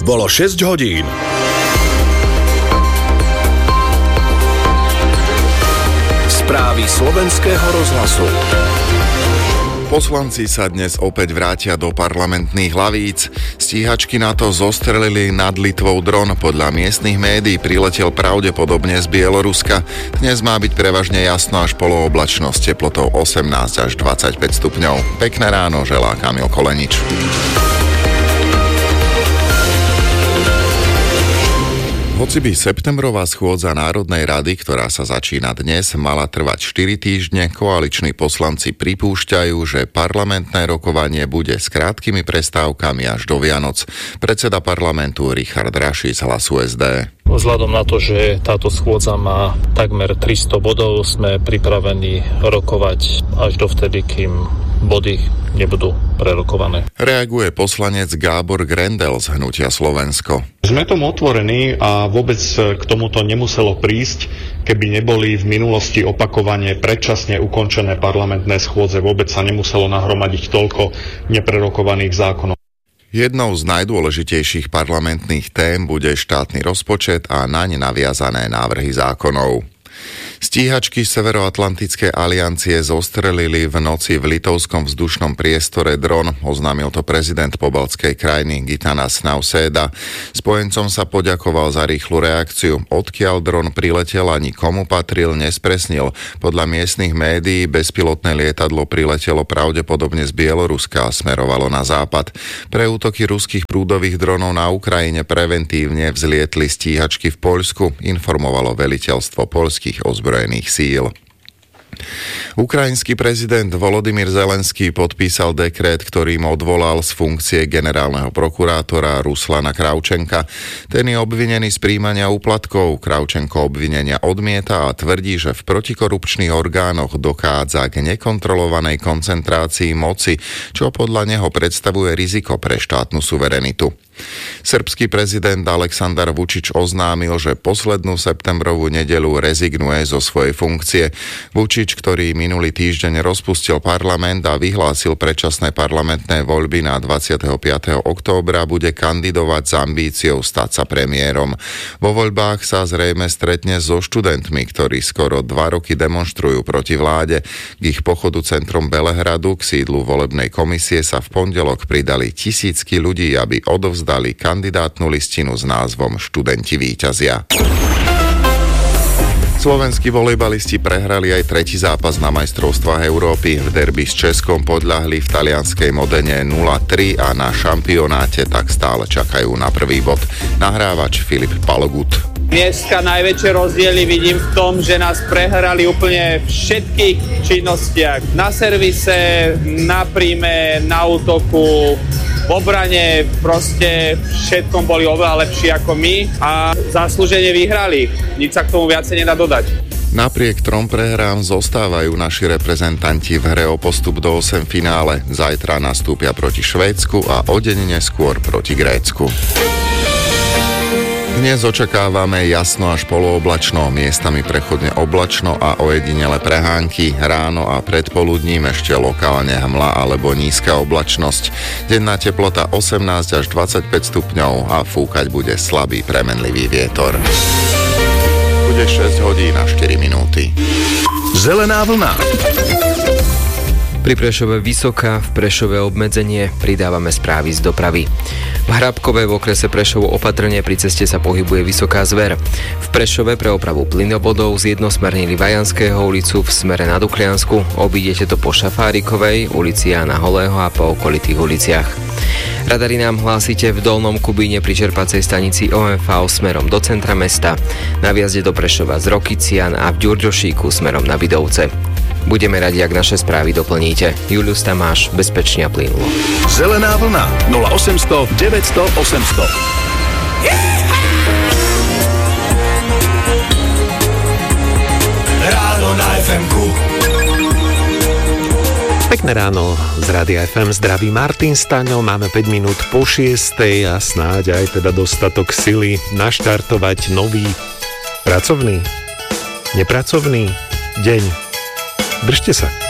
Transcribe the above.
Bolo 6 hodín. Správy slovenského rozhlasu. Poslanci sa dnes opäť vrátia do parlamentných hlavíc. Stíhačky NATO zostrelili nad Litvou dron. Podľa miestnych médií priletel pravdepodobne z Bieloruska. Dnes má byť prevažne jasno až polooblačno s teplotou 18 až 25 stupňov. Pekné ráno želá Kamil Kolenič. Hoci by septembrová schôdza Národnej rady, ktorá sa začína dnes, mala trvať 4 týždne, koaliční poslanci pripúšťajú, že parlamentné rokovanie bude s krátkými prestávkami až do Vianoc. Predseda parlamentu Richard Raši z Hlasu SD. Vzhľadom na to, že táto schôdza má takmer 300 bodov, sme pripravení rokovať až dovtedy, kým body nebudú prerokované. Reaguje poslanec Gábor Grendel z Hnutia Slovensko. Sme tomu otvorení a vôbec k tomuto nemuselo prísť, keby neboli v minulosti opakovane predčasne ukončené parlamentné schôdze. Vôbec sa nemuselo nahromadiť toľko neprerokovaných zákonov. Jednou z najdôležitejších parlamentných tém bude štátny rozpočet a naň naviazané návrhy zákonov. Stíhačky Severoatlantickej aliancie zostrelili v noci v litovskom vzdušnom priestore dron, oznámil to prezident pobaltskej krajiny Gitanas Nausėda. Spojencom sa poďakoval za rýchlu reakciu. Odkiaľ dron priletel a nikomu patril, nespresnil. Podľa miestnych médií bezpilotné lietadlo priletelo pravdepodobne z Bieloruska a smerovalo na západ. Pre útoky ruských prúdových dronov na Ukrajine preventívne vzlietli stíhačky v Poľsku, informovalo veliteľstvo poľských ozbrojených síl. Ukrajinský prezident Volodymyr Zelenský podpísal dekret, ktorým odvolal z funkcie generálneho prokurátora Ruslana Kravčenka. Ten je obvinený z prijímania úplatkov. Kravčenko obvinenia odmieta a tvrdí, že v protikorupčných orgánoch dochádza k nekontrolovanej koncentrácii moci, čo podľa neho predstavuje riziko pre štátnu suverenitu. Srbský prezident Aleksandar Vučić oznámil, že poslednú septembrovú nedeľu rezignuje zo svojej funkcie. Vučić, ktorý minulý týždeň rozpustil parlament a vyhlásil predčasné parlamentné voľby na 25. októbra, bude kandidovať s ambíciou stať sa premiérom. Vo voľbách sa zrejme stretne so študentmi, ktorí skoro 2 roky demonštrujú proti vláde. K ich pochodu centrom Belehradu k sídlu volebnej komisie sa v pondelok pridali tisícky ľudí, aby odovzdali kandidátnu listinu s názvom Študenti víťazia. Slovenskí volejbalisti prehrali aj tretí zápas na majstrovstvách Európy. V derby s Českom podľahli v talianskej Modene 0-3 a na šampionáte tak stále čakajú na prvý bod. Nahrávač Filip Palogut. Dneska najväčšie rozdiely vidím v tom, že nás prehrali úplne v všetkých činnostiach. Na servise, na príjme, na útoku, v obrane, proste všetkom boli oveľa lepší ako my a zaslúžene vyhrali. Nič sa k tomu viacej nedá dodať. Napriek 3 prehrám zostávajú naši reprezentanti v hre o postup do 8 finále. Zajtra nastúpia proti Švédsku a o deň neskôr proti Grécku. Dnes očakávame jasno až polooblačno, miestami prechodne oblačno a ojedinele prehánky. Ráno a predpoludním ešte lokálne hmla alebo nízka oblačnosť. Denná teplota 18 až 25 stupňov a fúkať bude slabý premenlivý vietor. Bude 6 hodín a 4 minúty. Zelená vlna. Pri Prešove Vysoká, v Prešove obmedzenie, pridávame správy z dopravy. V Hrabkove v okrese Prešovo opatrne pri ceste sa pohybuje vysoká zver. V Prešove pre opravu plynovodov zjednosmernili Vajanského ulicu v smere na Dukliansku, obídete to po Šafárikovej, ulici Jána Holého a po okolitých uliciach. Radary nám hlásite v Dolnom Kubíne pri čerpacej stanici OMV smerom do centra mesta, na vjazde do Prešova z Rokycian a v Ďurďošíku smerom na Bidovce. Budeme radi, ak naše správy doplníte. Julius Tamáš, bezpečne a plynulo. Zelená vlna 0800 900 800. Ráno na FM-ku. Pekné ráno z Rádia FM, zdraví Martin Staňo, máme 5 minút po 6 a snáď aj teda dostatok sily naštartovať nový pracovný, nepracovný deň. Držte sa.